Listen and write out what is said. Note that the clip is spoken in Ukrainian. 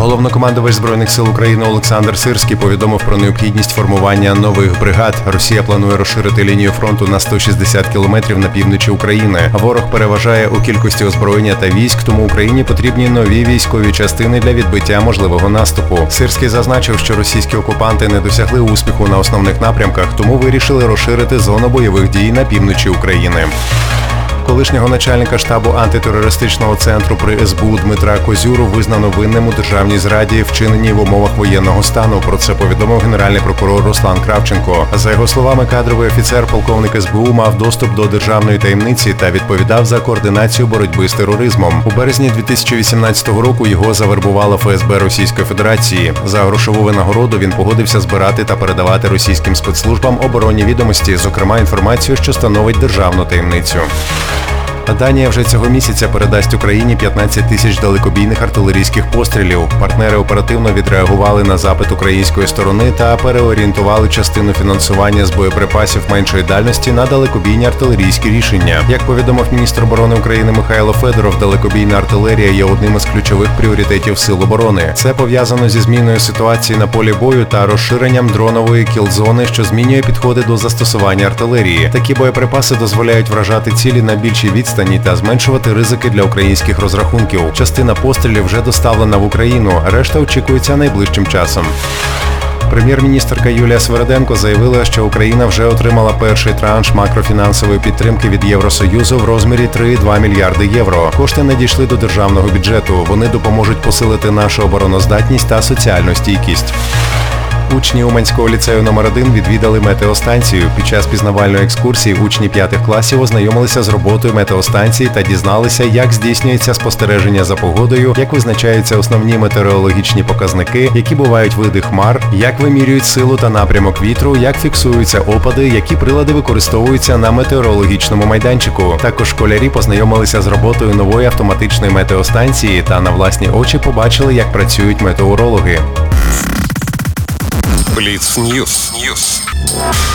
Головнокомандувач Збройних сил України Олександр Сирський повідомив про необхідність формування нових бригад. Росія планує розширити лінію фронту на 160 кілометрів на півночі України. Ворог переважає у кількості озброєння та військ, тому Україні потрібні нові військові частини для відбиття можливого наступу. Сирський зазначив, що російські окупанти не досягли успіху на основних напрямках, тому вирішили розширити зону бойових дій на півночі України. Колишнього начальника штабу антитерористичного центру при СБУ Дмитра Козюру визнано винним у державній зраді, вчиненій в умовах воєнного стану. Про це повідомив генеральний прокурор Руслан Кравченко. За його словами, кадровий офіцер, полковник СБУ, мав доступ до державної таємниці та відповідав за координацію боротьби з тероризмом. У березні 2018 року його завербувала ФСБ Російської Федерації. За грошову винагороду він погодився збирати та передавати російським спецслужбам оборонні відомості, зокрема інформацію, що становить державну таємницю. Данія вже цього місяця передасть Україні 15 тисяч далекобійних артилерійських пострілів. Партнери оперативно відреагували на запит української сторони та переорієнтували частину фінансування з боєприпасів меншої дальності на далекобійні артилерійські рішення. Як повідомив міністр оборони України Михайло Федоров, далекобійна артилерія є одним із ключових пріоритетів Сил оборони. Це пов'язано зі зміною ситуації на полі бою та розширенням дронової кіл-зони, що змінює підходи до застосування артилерії. Такі боєприпаси дозволяють вражати цілі на більшій відстані та зменшувати ризики для українських розрахунків. Частина пострілів вже доставлена в Україну, решта очікується найближчим часом. Прем'єр-міністерка Юлія Свериденко заявила, що Україна вже отримала перший транш макрофінансової підтримки від Євросоюзу в розмірі 3,2 мільярди євро. Кошти надійшли до державного бюджету. Вони допоможуть посилити нашу обороноздатність та соціальну стійкість. Учні Уманського ліцею номер 1 відвідали метеостанцію. Під час пізнавальної екскурсії учні 5 класів ознайомилися з роботою метеостанції та дізналися, як здійснюється спостереження за погодою, як визначаються основні метеорологічні показники, які бувають види хмар, як вимірюють силу та напрямок вітру, як фіксуються опади, які прилади використовуються на метеорологічному майданчику. Також школярі познайомилися з роботою нової автоматичної метеостанції та на власні очі побачили, як працюють метеорологи. Бліц Ньюс.